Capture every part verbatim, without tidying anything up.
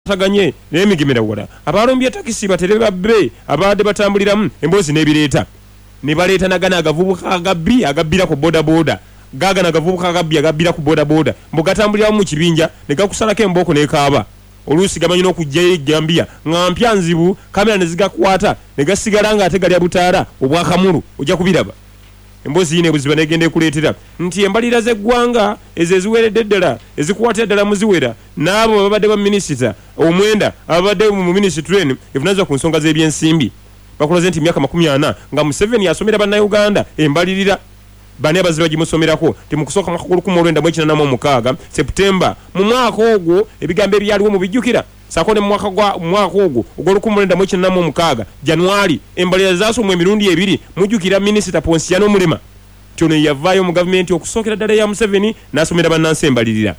Taganye n'emigimera wala abalombi takisi batere babbe abade batambuliramu embozi n'ebireeta ne baleeta nagana agavubuka agabbi agabbira ku boda boda gaga nagavubuka agabbi agabbira ku boda boda mbugatambuliramu mu kibinja ne gakusalako emboko n'ekaaba oluusi gamanyi n'okujjayo Gambia ngampya nzibu kamera ne zigakwata ne gasigala nga ate gali abutaala obwakamulu ojja kubiraba embozi yine buziba negende kuleetera nti embalira z'eggwanga ezo eziweredde ddala ezikuwatira ddala muziwera n'abo babadde ba minisita omwenda ababadde mu ministry eno evunaanibwa ku nsonga z'ebyensimbi bakulaze nti emyaka makumi ana nga Museveni asomera bannayuganda embalirira bane abaziba gimusomerako timukusooka mwaka gw'olukumi olwenda mu ekyenda mu mukaaga Septemba mu mwaka ogwo ebigambo ebyaliwo mu bijjukira sako ne mwaka gwa mwaka ogwo ogw'olukumi olwenda mu ekyenda mu mukaaga Januari embalira zaasomwa emirundi ebiri mujjukira minisita Ponsiano Mulema kyono yavaayo mu gavumenti okusookera ddala ya Museveni n'asomera bannansi embalirira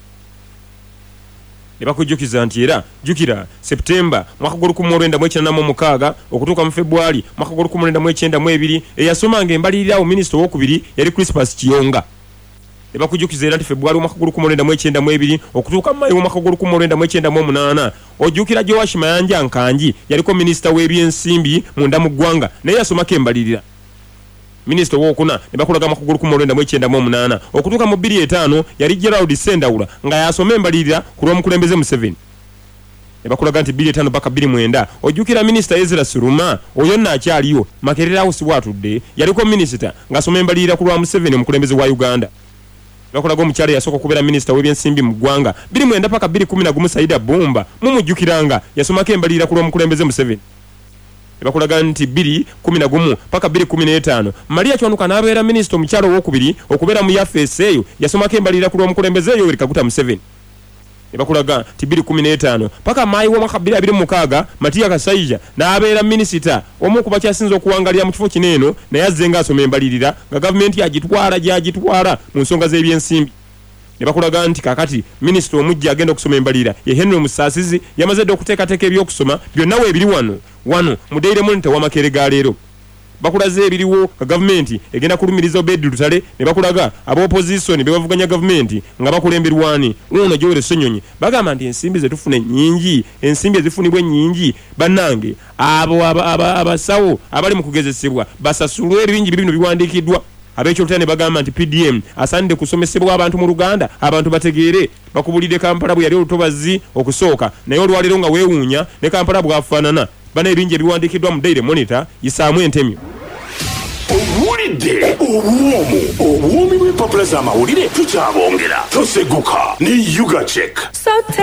ne bakujjukiza nti era jjukira Septemba mwaka gw'olukumi olwenda mu ekyenda mu mukaaga okutuuka mu Februari mwaka gw'olukumi olwenda mu ekyenda mu ebiri eyasomanga embalirira awo minisita owokubiri yali Crispus Kiyonga ne bakujjukiza era nti Februari mwaka gw'olukumi olwenda mu ekyenda mu ebiri okutuuka Mayi mwaka gw'olukumi olwenda mu ekyenda mu munaana ojjukira Joash Mayanja Nkanji yaliko minisita w'ebyensimbi munda mu ggwanga naye yasomako embalirira Minister wokuna ne bakulaga mwaka gw'olukumi olwenda mu ekyenda mu munaana okutuuka mu bbiri etaano yali Gerald Sendawula nga yasoma embalirira ku lw'omukulembeze Museveni ne bakulaga nti bbiri etaano paka bbiri mwenda ojjukira minisita Ezra Suruma oyo nno akyaliyo Makerere House bwatudde yaliko minisita ng'asoma embalirira ku lwa Museveni omukulembeze wa Uganda bakulaga omukyala yasooka okubeera minisita w'ebyensimbi mu ggwanga bbiri mwenda paka bbiri kumi na gumu Saida Bumba mumujjukiranga yasomako embalirira ku lw'omukulembeze Museveni bakulaga nti bbiri kumi na gumu paka bbiri kumi n'etaano Maria Chwanuka n'abeera minisita omukyalo owokubiri okubeera mu yafeesi eyo yasomako embalirira ku lw'omukulembeze Yoweri Kaguta Museveni ne bakulaga nti bbiri kumi n'etaano paka Maayi w'omwaka bbiri abiri mu mukaaga Matiya Kasaija n'abeera minisita omu ku bakyasinze okuwangalira mu kifo kino eno naye azze ng'asoma embalirira nga gavumenti agitwala gy'agitwala mu nsonga z'ebyensimbi ne bakulaga nti kakati minisita omujja agenda okusoma embalirira ye Henry Musaasizi yamaze dde okuteekateeka ebyokusoma byonna weebiri wano wano mu Daily Monitor w'Amakerere ga leero bakulaze ebiriwo ka gavumenti egenda kulumiriza Obedi Lutale ne bakulaga ab'opposition be bavuganya gavumenti nga bakulemberwani uno Joel Ssenyonyi bagamba nti ensimbi ze tufune nnyingi ensimbi ezifunibwa ennyingi bannange abo abasawo abali mu kugezesebwa basasulwe ebingi bibino biwandiikiddwa ab'ekyolutale bagamba nti P D M asaanidde kusomesebwa abantu mu Luganda abantu bategeere bakubulidde Kampala bwe yali olutobazi okusooka naye olwaleero nga weewuunya ne Kampala bwafaanana bana ebingi ebiwandiikiddwa mu Daily Monitor yisaamu entemyo owulidde obwomu obwomi bw'empapula z'amawulire tukyabongera toseguka ne Yuga Check.